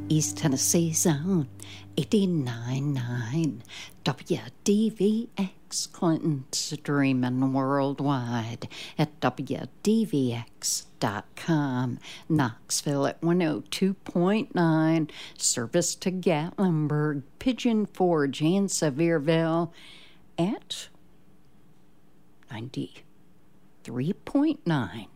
East Tennessee Zone, 89.9 WDVX, Clinton, streaming worldwide at WDVX.com. Knoxville at 102.9, service to Gatlinburg, Pigeon Forge, and Sevierville at 93.9.